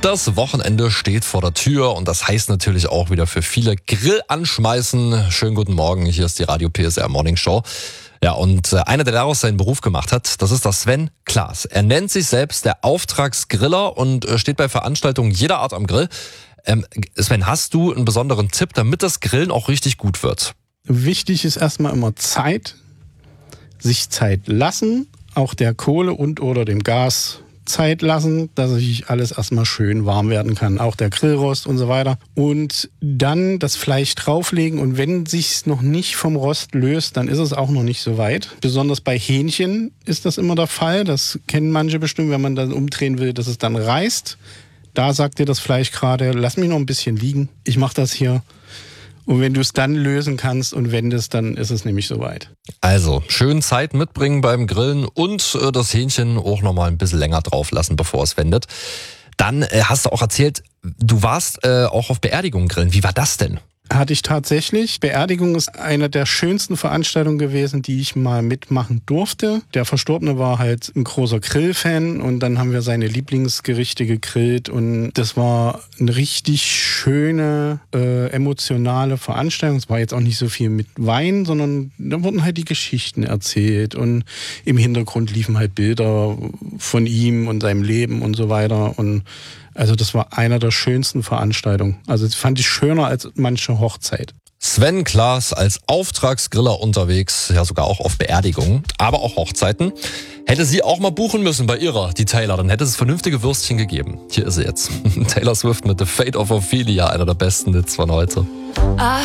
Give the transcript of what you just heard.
Das Wochenende steht vor der Tür und das heißt natürlich auch wieder für viele Grill anschmeißen. Schönen guten Morgen, hier ist die Radio PSR Morning Show. Ja, und einer, der daraus seinen Beruf gemacht hat, das ist der Sven Klaas. Er nennt sich selbst der Auftragsgriller und steht bei Veranstaltungen jeder Art am Grill. Sven, hast du einen besonderen Tipp, damit das Grillen auch richtig gut wird? Wichtig ist erstmal immer Zeit, sich Zeit lassen, auch der Kohle und oder dem Gas Zeit lassen, dass sich alles erstmal schön warm werden kann, auch der Grillrost und so weiter. Und dann das Fleisch drauflegen und wenn sich's noch nicht vom Rost löst, dann ist es auch noch nicht so weit. Besonders bei Hähnchen ist das immer der Fall, das kennen manche bestimmt, wenn man dann umdrehen will, dass es dann reißt. Da sagt dir das Fleisch gerade, lass mich noch ein bisschen liegen, ich mache das hier. Und wenn du es dann lösen kannst und wendest, dann ist es nämlich soweit. Also, schön Zeit mitbringen beim Grillen und das Hähnchen auch nochmal ein bisschen länger drauf lassen, bevor es wendet. Dann hast du auch erzählt, du warst auch auf Beerdigungen grillen. Wie war das denn? Hatte ich tatsächlich. Beerdigung ist eine der schönsten Veranstaltungen gewesen, die ich mal mitmachen durfte. Der Verstorbene war halt ein großer Grillfan und dann haben wir seine Lieblingsgerichte gegrillt und das war eine richtig schöne, emotionale Veranstaltung. Es war jetzt auch nicht so viel mit Wein, sondern da wurden halt die Geschichten erzählt und im Hintergrund liefen halt Bilder von ihm und seinem Leben und so weiter und also das war einer der schönsten Veranstaltungen. Also das fand ich schöner als manche Hochzeit. Sven Klaas als Auftragsgriller unterwegs, ja sogar auch auf Beerdigungen, aber auch Hochzeiten. Hätte sie auch mal buchen müssen bei ihrer, die Taylor, dann hätte es vernünftige Würstchen gegeben. Hier ist sie jetzt. Taylor Swift mit The Fate of Ophelia, einer der besten Hits von heute. I